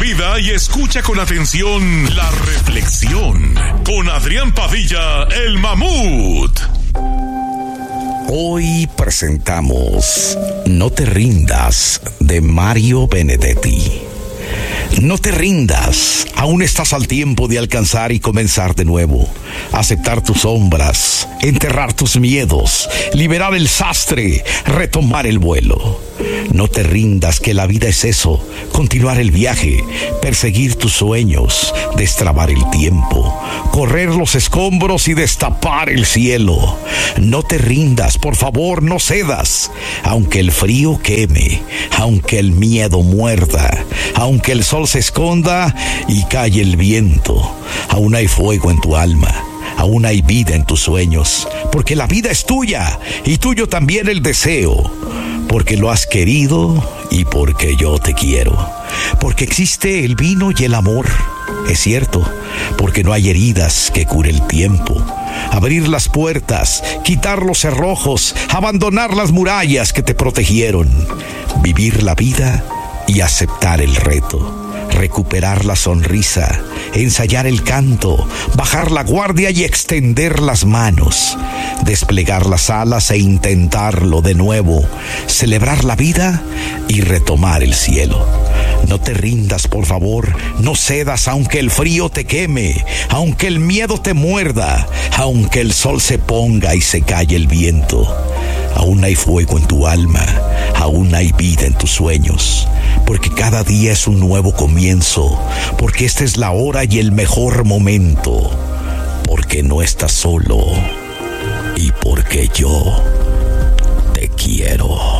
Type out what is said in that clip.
vida y escucha con atención la reflexión con Adrián Padilla, el Mamut. Hoy presentamos No te rindas, de Mario Benedetti. No te rindas, aún estás al tiempo de alcanzar y comenzar de nuevo. Aceptar tus sombras, enterrar tus miedos, liberar el sastre, retomar el vuelo. No te rindas, que la vida es eso, continuar el viaje, perseguir tus sueños, destrabar el tiempo, correr los escombros y destapar el cielo. No te rindas, por favor, no cedas, aunque el frío queme, aunque el miedo muerda, aunque el sol se esconda y calle el viento. Aún hay fuego en tu alma, aún hay vida en tus sueños, porque la vida es tuya y tuyo también el deseo, porque lo has querido y porque yo te quiero, porque existe el vino y el amor, es cierto, porque no hay heridas que cure el tiempo. Abrir las puertas, quitar los cerrojos, abandonar las murallas que te protegieron, vivir la vida y aceptar el reto. Recuperar la sonrisa, ensayar el canto, bajar la guardia y extender las manos, desplegar las alas e intentarlo de nuevo, celebrar la vida y retomar el cielo. No te rindas, por favor, no cedas aunque el frío te queme, aunque el miedo te muerda, aunque el sol se ponga y se calle el viento. Aún hay fuego en tu alma, aún hay vida en tus sueños, porque cada día es un nuevo comienzo, porque esta es la hora y el mejor momento, porque no estás solo y porque yo te quiero.